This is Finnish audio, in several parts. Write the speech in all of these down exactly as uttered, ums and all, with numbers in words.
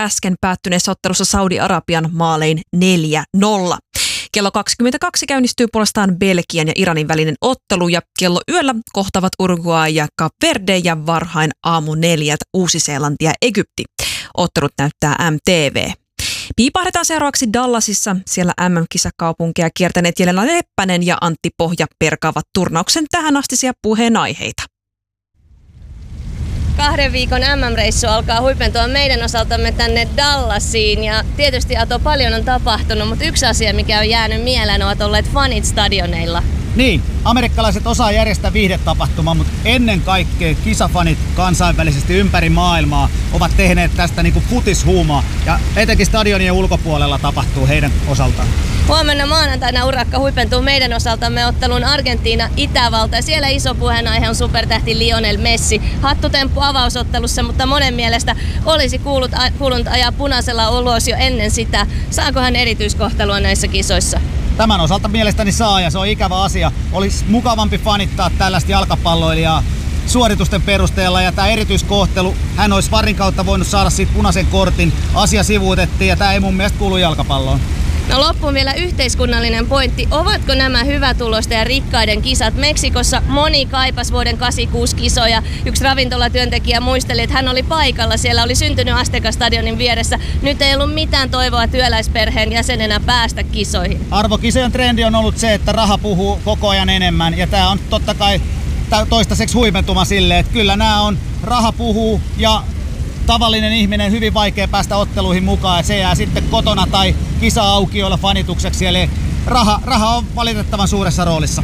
äsken päättyneessä ottelussa Saudi-Arabian maalein neljä nolla. Kello kaksikymmentäkaksi käynnistyy puolestaan Belgian ja Iranin välinen ottelu ja kello yöllä kohtavat Uruguay ja Cap Verde ja varhain aamu neljältä Uusi-Seelanti ja Egypti. Ottelut näyttää M T V. Piipahdetaan seuraavaksi Dallasissa. Siellä M M-kisakaupunkia kiertäneet Jelena Leppänen ja Antti Pohja perkaavat turnauksen tähänastisia puheenaiheita. Kahden viikon M M-reissu alkaa huipentua meidän osaltamme tänne Dallasiin ja tietysti Ato paljon on tapahtunut, mutta yksi asia mikä on jäänyt mieleen ovat olleet fanit stadioneilla. Niin, amerikkalaiset osaa järjestää viihdetapahtumaa, mutta ennen kaikkea kisafanit kansainvälisesti ympäri maailmaa ovat tehneet tästä niinku futishuumaa ja etenkin stadionien ulkopuolella tapahtuu heidän osaltaan. Huomenna maanantaina urakka huipentuu meidän osaltamme ottelun Argentiina-Itävalta ja siellä iso puheenaihe on supertähti Lionel Messi. Hattutemppu avausottelussa, mutta monen mielestä olisi kuullut, kuulunut ajaa punaisella ulos jo ennen sitä. Saako hän erityiskohtelua näissä kisoissa? Tämän osalta mielestäni saa ja se on ikävä asia. Olisi mukavampi fanittaa tällaista jalkapalloilijaa suoritusten perusteella ja tämä erityiskohtelu, hän olisi varin kautta voinut saada siitä punaisen kortin. Asia sivuutettiin ja tämä ei mun mielestä kuulu jalkapalloon. No loppuun vielä yhteiskunnallinen pointti. Ovatko nämä hyvätuloisten ja rikkaiden kisat? Meksikossa moni kaipas vuoden kahdeksankymmentäkuusi kisoja. Yksi ravintolatyöntekijä muisteli, että hän oli paikalla. Siellä oli syntynyt Azteca-stadionin vieressä. Nyt ei ollut mitään toivoa työläisperheen jäsenenä päästä kisoihin. Arvo, kisojen trendi on ollut se, että raha puhuu koko ajan enemmän. Ja tämä on totta kai toistaiseksi huipentuma silleen, että kyllä nämä on raha puhuu ja tavallinen ihminen hyvin vaikea päästä otteluihin mukaan ja se jää sitten kotona tai kisa-aukioilla fanitukseksi, eli raha, raha on valitettavan suuressa roolissa.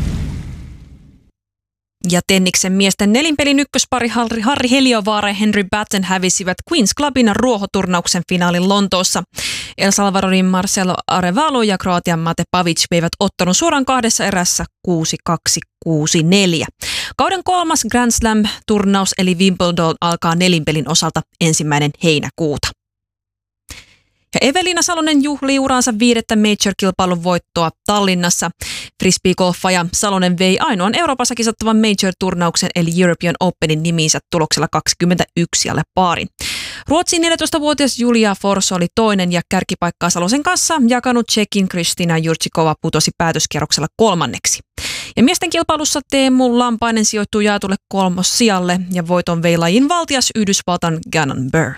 Ja tenniksen miesten nelinpelin ykköspari Harri Heliovaara ja Henry Batten hävisivät Queen's Clubin ruohoturnauksen finaalin Lontoossa. El Salvadorin Marcelo Arevalo ja Kroatian Mate Pavic veivät ottelun suoraan kahdessa erässä kuusi kaksi kuusi neljä. Kauden kolmas Grand Slam-turnaus eli Wimbledon alkaa nelinpelin osalta ensimmäinen heinäkuuta. Ja Evelina Salonen juhlii uraansa viidettä Major-kilpailun voittoa Tallinnassa. Frisbee-golfaaja Salonen vei ainoan Euroopassa kisattavan Major-turnauksen eli European Openin nimiinsä tuloksella kaksikymmentäyksi alle paarin. Ruotsin neljätoistavuotias Julia Forss oli toinen ja kärkipaikkaa Salosen kanssa jakanut Tšekin Kristina Jurčíková putosi päätöskierroksella kolmanneksi. Ja miesten kilpailussa Teemu Lampainen sijoittui jaetulle kolmossijalle ja voiton vei lajin valtias Yhdysvaltain Gannon Burr.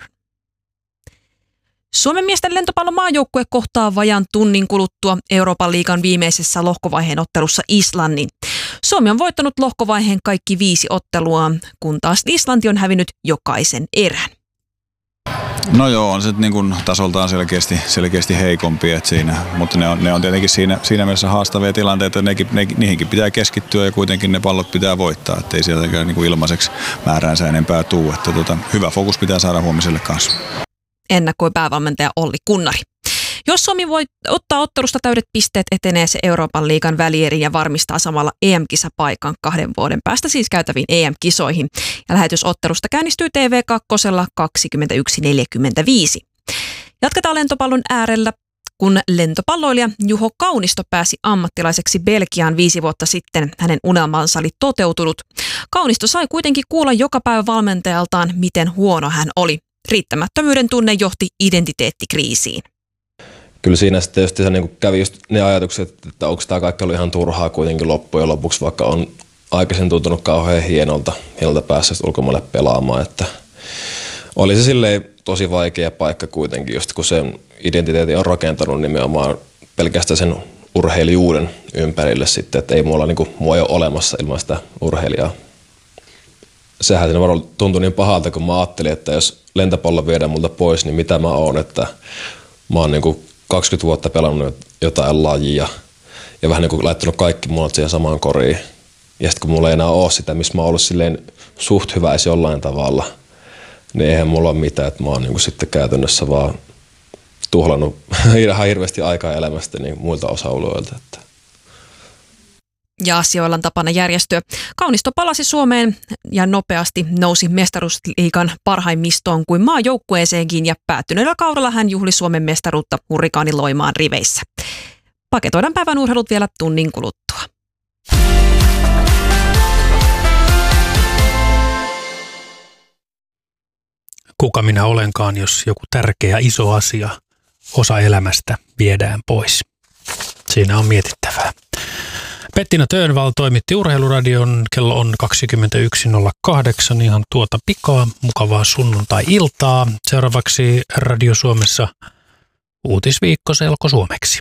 Suomen miesten lentopallon maajoukkue kohtaa vajaan tunnin kuluttua Euroopan liigan viimeisessä lohkovaiheen ottelussa Islannin. Suomi on voittanut lohkovaiheen kaikki viisi ottelua, kun taas Islanti on hävinnyt jokaisen erän. No joo, on se niin kuin tasoltaan selkeästi, selkeästi heikompi, että siinä, mutta ne on, ne on tietenkin siinä, siinä mielessä haastavia tilanteita, että nekin, ne, niihinkin pitää keskittyä ja kuitenkin ne pallot pitää voittaa, ettei sieltä niin kuin ilmaiseksi määräänsä enempää tuu. Että tota, hyvä fokus pitää saada huomiselle kanssa. Ennakoi päävalmentaja Olli Kunnari. Jos Suomi voi ottaa ottelusta täydet pisteet, etenee se Euroopan liigan välieriin ja varmistaa samalla E M-kisapaikan kahden vuoden päästä siis käytäviin E M-kisoihin. Ja lähetysottelusta käynnistyy T V kaksi kaksikymmentäyksi neljäkymmentäviisi. Jatketaan lentopallon äärellä, kun lentopalloilija Juho Kaunisto pääsi ammattilaiseksi Belgiaan viisi vuotta sitten. Hänen unelmansa oli toteutunut. Kaunisto sai kuitenkin kuulla joka päivä valmentajaltaan, miten huono hän oli. Riittämättömyyden tunne johti identiteettikriisiin. Kyllä siinä sitten just se, niin kävi just ne ajatukset, että onko tämä kaikki ollut ihan turhaa kuitenkin loppujen lopuksi, vaikka on aikaisemmin tuntunut kauhean hienolta, hienolta päässä ulkomaille pelaamaan. Että oli se silleen tosi vaikea paikka kuitenkin, just kun sen identiteetin on rakentanut nimenomaan pelkästään sen urheilijuuden ympärille sitten, että ei mulla niin kuin, mua ei ole olemassa ilman sitä urheilijaa. Sehän siinä varmaan tuntui niin pahalta, kun mä ajattelin, että jos lentopallo viedään multa pois, niin mitä mä oon, että mä oon niin kuin kaksikymmentä vuotta pelannut jotain lajia ja vähän niin kuin laittanut kaikki mulle siihen samaan koriin. Ja sitten kun mulla ei enää ole sitä, missä mä oon ollut silleen suht hyvä edes jollain tavalla, niin eihän mulla ole mitään, että mä oon niin kuin sitten käytännössä vaan tuhlannut ihan hirveästi aikaa elämästä niin muilta osa-alueilta. Ja asioilla on tapana järjestyä. Kaunisto palasi Suomeen ja nopeasti nousi mestaruusliigan parhaimmistoon kuin maajoukkueeseenkin ja päättyneellä kaudella hän juhli Suomen mestaruutta Hurrikaanin Loimaan riveissä. Paketoidaan päivän urheilut vielä tunnin kuluttua. kuka minä olenkaan, jos joku tärkeä iso asia, osa elämästä viedään pois. Siinä on mietittävää. Pettina Tönvall toimitti Urheiluradion, kello on kaksikymmentäyksi nolla kahdeksan, ihan tuota pikaa, mukavaa sunnuntai-iltaa. Seuraavaksi Radio Suomessa uutisviikko selkosuomeksi.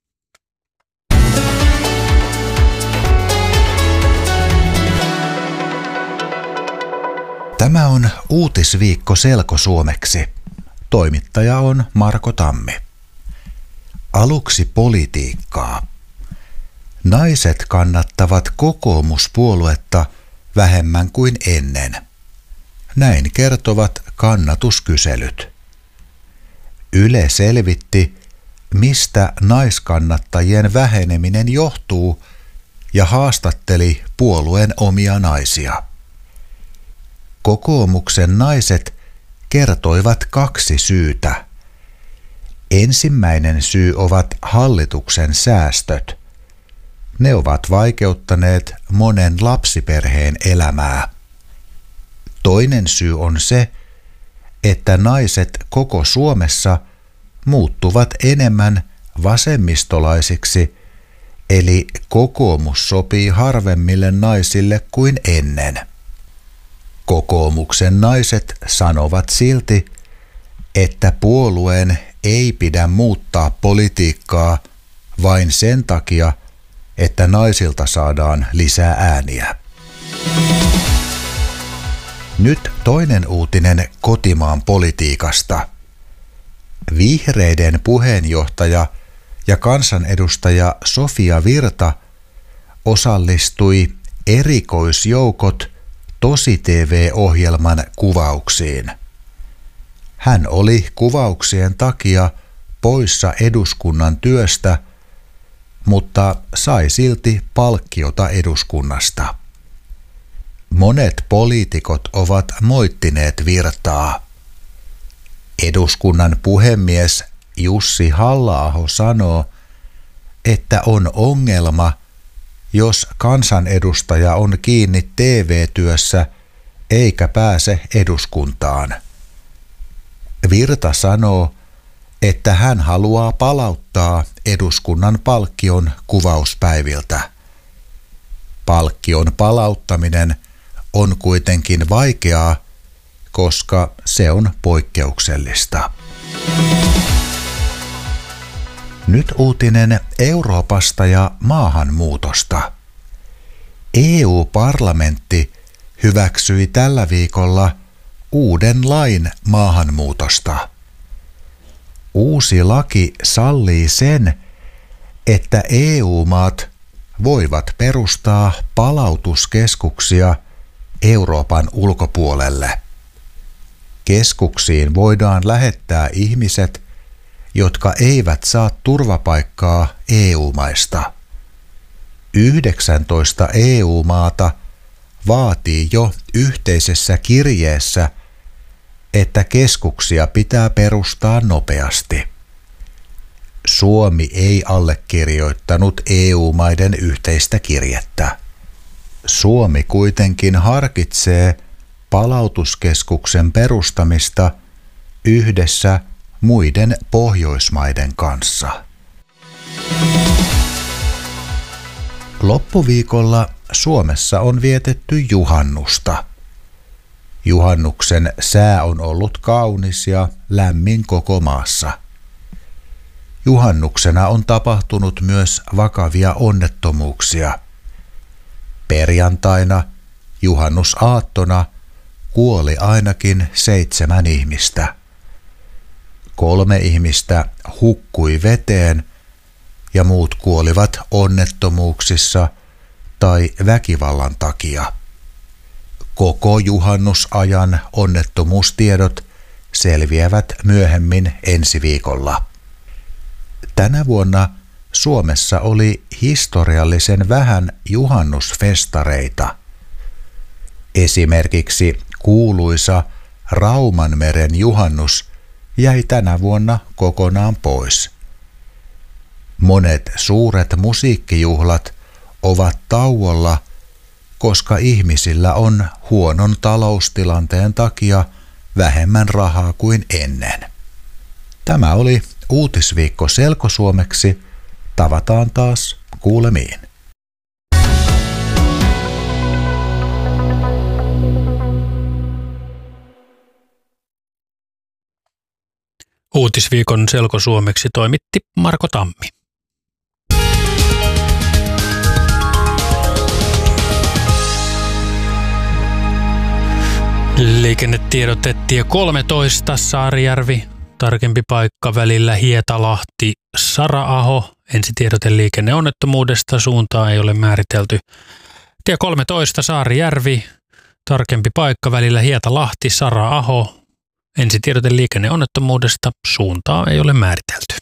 Tämä on uutisviikko selkosuomeksi. Toimittaja on Marko Tammi. Aluksi politiikkaa. Naiset kannattavat kokoomuspuoluetta vähemmän kuin ennen. Näin kertovat kannatuskyselyt. Yle selvitti, mistä naiskannattajien väheneminen johtuu, ja haastatteli puolueen omia naisia. Kokoomuksen naiset kertoivat kaksi syytä. Ensimmäinen syy ovat hallituksen säästöt. Ne ovat vaikeuttaneet monen lapsiperheen elämää. Toinen syy on se, että naiset koko Suomessa muuttuvat enemmän vasemmistolaisiksi, eli kokoomus sopii harvemmille naisille kuin ennen. Kokoomuksen naiset sanovat silti, että puolueen ei pidä muuttaa politiikkaa vain sen takia, että naisilta saadaan lisää ääniä. Nyt toinen uutinen kotimaan politiikasta. Vihreiden puheenjohtaja ja kansanedustaja Sofia Virta osallistui Erikoisjoukot Tosi-T V-ohjelman kuvauksiin. Hän oli kuvauksien takia poissa eduskunnan työstä, mutta sai silti palkkiota eduskunnasta. Monet poliitikot ovat moittineet Virtaa. Eduskunnan puhemies Jussi Halla-aho sanoo, että on ongelma, jos kansanedustaja on kiinni T V-työssä eikä pääse eduskuntaan. Virta sanoo, että hän haluaa palauttaa eduskunnan palkkion kuvauspäiviltä. Palkkion palauttaminen on kuitenkin vaikeaa, koska se on poikkeuksellista. Nyt uutinen Euroopasta ja maahanmuutosta. E U-parlamentti hyväksyi tällä viikolla uuden lain maahanmuutosta. Uusi laki sallii sen, että E U-maat voivat perustaa palautuskeskuksia Euroopan ulkopuolelle. Keskuksiin voidaan lähettää ihmiset, jotka eivät saa turvapaikkaa E U-maista. yhdeksäntoista E U-maata vaatii jo yhteisessä kirjeessä, että keskuksia pitää perustaa nopeasti. Suomi ei allekirjoittanut E U-maiden yhteistä kirjettä. Suomi kuitenkin harkitsee palautuskeskuksen perustamista yhdessä muiden Pohjoismaiden kanssa. Loppuviikolla Suomessa on vietetty juhannusta. Juhannuksen sää on ollut kaunis ja lämmin koko maassa. Juhannuksena on tapahtunut myös vakavia onnettomuuksia. Perjantaina, juhannusaattona, kuoli ainakin seitsemän ihmistä. Kolme ihmistä hukkui veteen ja muut kuolivat onnettomuuksissa tai väkivallan takia. Koko juhannusajan onnettomuustiedot selviävät myöhemmin ensi viikolla. Tänä vuonna Suomessa oli historiallisen vähän juhannusfestareita. Esimerkiksi kuuluisa Raumanmeren juhannus jäi tänä vuonna kokonaan pois. Monet suuret musiikkijuhlat ovat tauolla, koska ihmisillä on huonon taloustilanteen takia vähemmän rahaa kuin ennen. Tämä oli Uutisviikko selkosuomeksi. Tavataan taas kuulemiin. Uutisviikon selkosuomeksi toimitti Marko Tammi. Liikennetiedote tie kolmetoista Saarijärvi, tarkempi paikka välillä Hietalahti Sara-aho. Ensitiedote liikenneonnettomuudesta, suuntaa ei ole määritelty. Tie kolmetoista Saarijärvi, tarkempi paikka välillä Hietalahti Sara-aho. Ensitiedote liikenneonnettomuudesta, suuntaa ei ole määritelty.